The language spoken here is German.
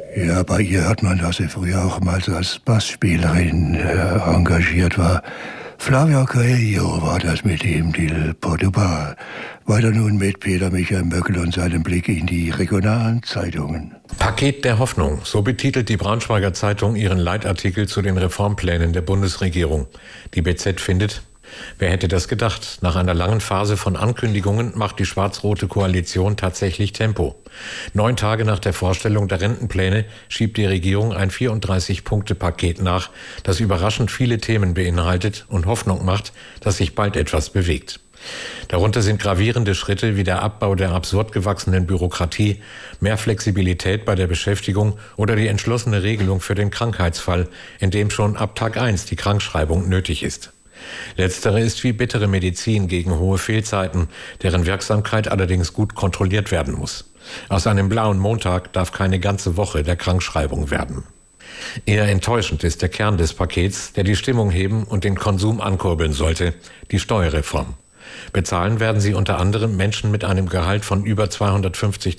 Ja, bei ihr hört man, dass sie früher auch mal als Bassspielerin engagiert war. Flavio Coelho war das mit ihm, die Portugal. Weiter nun mit Peter Michael Möckel und seinem Blick in die regionalen Zeitungen. Paket der Hoffnung, so betitelt die Braunschweiger Zeitung ihren Leitartikel zu den Reformplänen der Bundesregierung. Die BZ findet: Wer hätte das gedacht? Nach einer langen Phase von Ankündigungen macht die schwarz-rote Koalition tatsächlich Tempo. 9 Tage nach der Vorstellung der Rentenpläne schiebt die Regierung ein 34-Punkte-Paket nach, das überraschend viele Themen beinhaltet und Hoffnung macht, dass sich bald etwas bewegt. Darunter sind gravierende Schritte wie der Abbau der absurd gewachsenen Bürokratie, mehr Flexibilität bei der Beschäftigung oder die entschlossene Regelung für den Krankheitsfall, in dem schon ab Tag 1 die Krankschreibung nötig ist. Letztere ist wie bittere Medizin gegen hohe Fehlzeiten, deren Wirksamkeit allerdings gut kontrolliert werden muss. Aus einem blauen Montag darf keine ganze Woche der Krankschreibung werden. Eher enttäuschend ist der Kern des Pakets, der die Stimmung heben und den Konsum ankurbeln sollte: die Steuerreform. Bezahlen werden sie unter anderem Menschen mit einem Gehalt von über 250.000